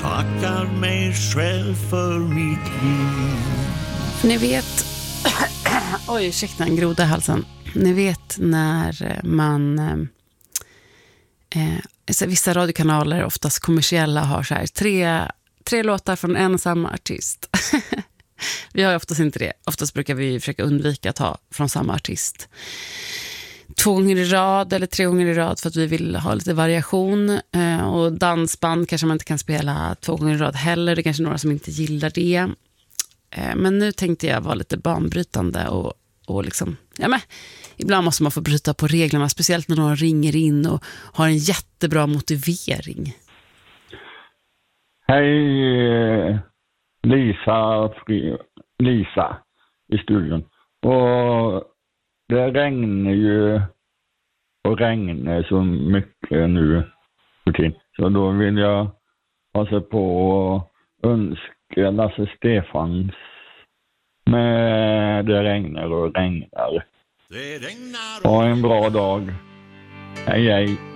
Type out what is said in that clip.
tackar mig själv för mitt liv. Ni vet... Oj, ursäkta, en groda i halsen. Ni vet när man... vissa radiokanaler, oftast kommersiella, har så här tre låtar från en samma artist. Vi har oftast inte det. Oftast brukar vi försöka undvika att ha från samma artist 2 gånger i rad eller 3 gånger i rad, för att vi vill ha lite variation. Och dansband kanske man inte kan spela 2 gånger i rad heller. Det är kanske några som inte gillar det. Men nu tänkte jag vara lite banbrytande och liksom, ibland måste man få bryta på reglerna, speciellt när någon ringer in och har en jättebra motivering. Hej, Lisa i studion. Och det regnar ju och regnar så mycket nu för tiden. Så då vill jag passa på att önska Lasse Stefans med Det regnar och regnar. Ha en bra dag. Hej hej.